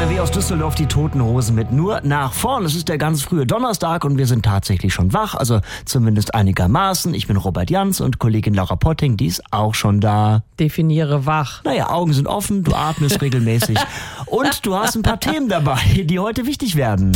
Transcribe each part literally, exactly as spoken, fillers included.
N R W aus Düsseldorf, die Toten Hosen mit Nur nach vorn. Es ist der ganz frühe Donnerstag und wir sind tatsächlich schon wach, also zumindest einigermaßen. Ich bin Robert Jans und Kollegin Laura Potting, die ist auch schon da. Definiere wach. Naja, Augen sind offen, du atmest regelmäßig und du hast ein paar Themen dabei, die heute wichtig werden.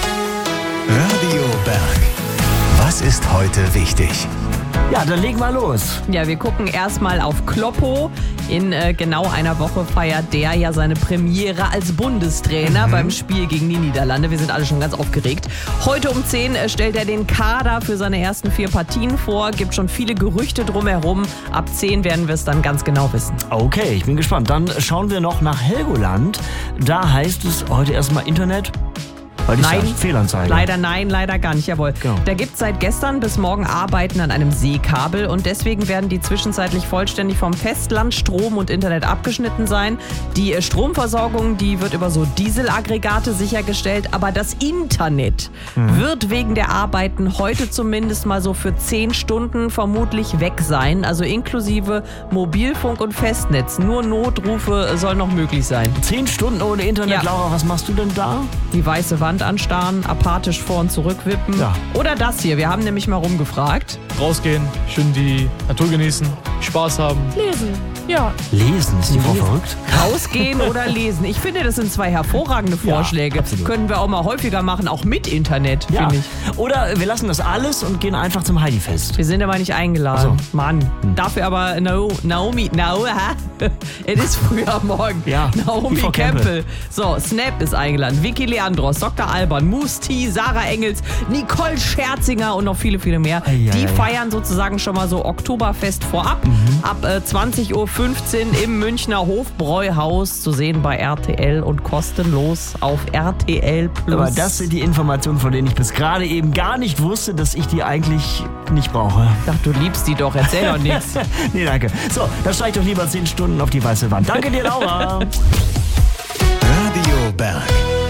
Radio Berg. Was ist heute wichtig? Ja, dann legen wir los. Ja, wir gucken erstmal auf Kloppo. In äh, genau einer Woche feiert der ja seine Premiere als Bundestrainer mhm. beim Spiel gegen die Niederlande. Wir sind alle schon ganz aufgeregt. Heute um zehn äh, stellt er den Kader für seine ersten vier Partien vor. Gibt schon viele Gerüchte drumherum. Ab zehn werden wir es dann ganz genau wissen. Okay, ich bin gespannt. Dann schauen wir noch nach Helgoland. Da heißt es heute erstmal Internet. Nein, Fehlanzeige. Leider nein, leider gar nicht, jawohl. Genau. Da gibt es seit gestern bis morgen Arbeiten an einem Seekabel und deswegen werden die zwischenzeitlich vollständig vom Festland Strom und Internet abgeschnitten sein. Die Stromversorgung, die wird über so Dieselaggregate sichergestellt, aber das Internet mhm. wird wegen der Arbeiten heute zumindest mal so für zehn Stunden vermutlich weg sein, also inklusive Mobilfunk und Festnetz. Nur Notrufe soll noch möglich sein. Zehn Stunden ohne Internet, Ja. Laura, was machst du denn da? Die weiße Wand anstarren, apathisch vor- und zurückwippen. Ja. Oder das hier, wir haben nämlich mal rumgefragt. Rausgehen, schön die Natur genießen, Spaß haben. Lesen. Ja. Lesen, ist die Frau verrückt? Rausgehen oder lesen. Ich finde, das sind zwei hervorragende Vorschläge. Ja, absolut. Können wir auch mal häufiger machen, auch mit Internet, Ja. finde ich. Oder wir lassen das alles und gehen einfach zum Heidi-Fest. Wir sind aber nicht eingeladen. Ach so. Mann. Dafür aber no, Naomi, no, hä? Es ist früh am Morgen. Ja, Naomi die Frau Campbell. Campbell. So, Snap ist eingeladen. Vicky Leandros, Doktor Alban, Moose T, Sarah Engels, Nicole Scherzinger und noch viele, viele mehr. Ei, ei, Die ei. feiern sozusagen schon mal so Oktoberfest vorab. Mhm. Ab äh, zwanzig Uhr fünfzehn im Münchner Hofbräuhaus zu sehen bei R T L und kostenlos auf R T L Plus. Aber das sind die Informationen, von denen ich bis gerade eben gar nicht wusste, dass ich die eigentlich nicht brauche. Ach, du liebst die doch, erzähl doch nichts. Nee, danke. So, dann steig doch lieber zehn Stunden auf die weiße Wand. Danke dir, Laura. Radio Berg.